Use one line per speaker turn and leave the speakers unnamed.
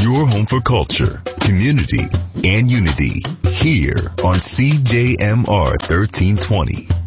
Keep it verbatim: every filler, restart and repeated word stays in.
Your home for culture, community, and unity here on C J M R thirteen twenty.